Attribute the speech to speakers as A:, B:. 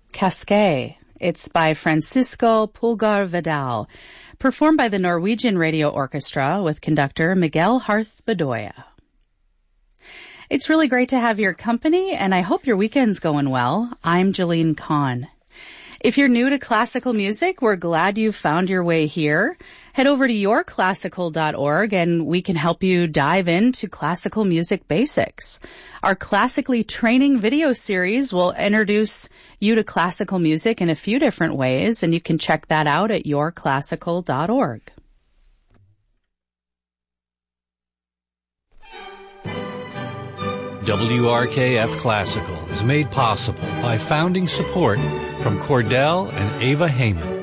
A: Casquet. It's by Francisco Pulgar Vidal, performed by the Norwegian Radio Orchestra with conductor Miguel Harth Bedoya. It's really great to have your company, and I hope your weekend's going well. I'm Jolene Kahn. If you're new to classical music, we're glad you found your way here. Head over to yourclassical.org and we can help you dive into classical music basics. Our Classically Training video series will introduce you to classical music in a few different ways, and you can check that out at yourclassical.org.
B: WRKF Classical is made possible by founding support from Cordell and Ava Heyman.